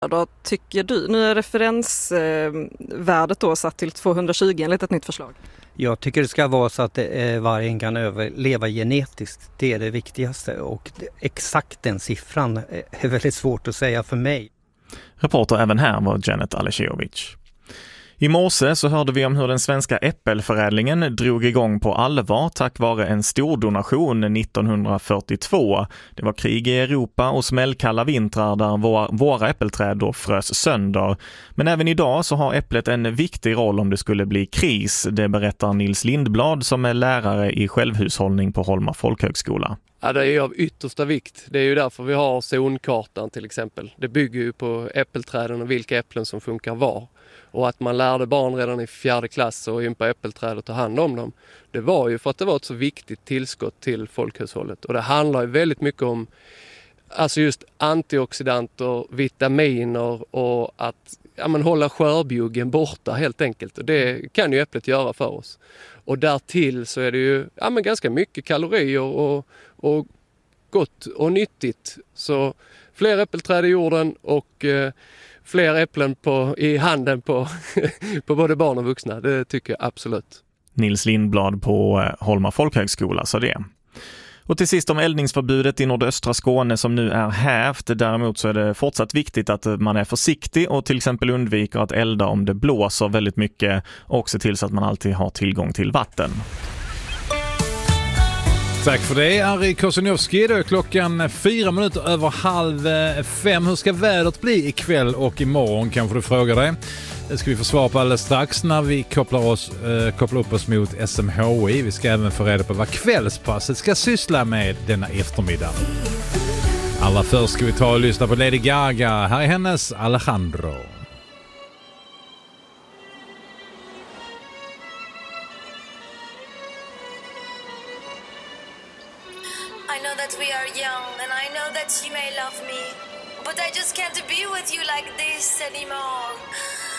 Då tycker du, nu är referensvärdet då satt till 220 enligt ett nytt förslag. Jag tycker det ska vara så att vargen kan överleva genetiskt. Det är det viktigaste och exakt den siffran är väldigt svårt att säga för mig. Reporter även här var Janet Alešejović. I morse så hörde vi om hur den svenska äppelförädlingen drog igång på allvar tack vare en stor donation 1942. Det var krig i Europa och smällkalla vintrar där våra äppelträd då frös sönder. Men även idag så har äpplet en viktig roll om det skulle bli kris. Det berättar Nils Lindblad som är lärare i självhushållning på Holma folkhögskola. Ja, det är ju av yttersta vikt. Det är ju därför vi har zonkartan till exempel. Det bygger ju på äppelträden och vilka äpplen som funkar var. Och att man lärde barn redan i 4:e klass och in på äppelträd och ta hand om dem. Det var ju för att det var ett så viktigt tillskott till folkhushållet. Och det handlar ju väldigt mycket om alltså just antioxidanter, vitaminer och att hålla skörbjuggen borta helt enkelt. Och det kan ju äpplet göra för oss. Och därtill så är det ju ganska mycket kalorier och gott och nyttigt. Så fler äppelträd i jorden och fler äpplen i handen på både barn och vuxna. Det tycker jag absolut. Nils Lindblad på Holma folkhögskola sa det. Och till sist om eldningsförbudet i nordöstra Skåne som nu är hävt. Däremot så är det fortsatt viktigt att man är försiktig och till exempel undviker att elda om det blåser väldigt mycket och se till så att man alltid har tillgång till vatten. Tack för det, Ari Kosinowski. Då är klockan 4:04. Hur ska vädret bli ikväll och imorgon, kanske du frågar dig. Det ska vi få svar på alldeles strax när vi kopplar upp oss mot SMHI. Vi ska även få reda på vad kvällspasset ska syssla med denna eftermiddag. Allra först ska vi ta och lyssna på Lady Gaga. Här är hennes Alejandro. I know that we are young and I know that you may love me, but I just can't be with you like this anymore.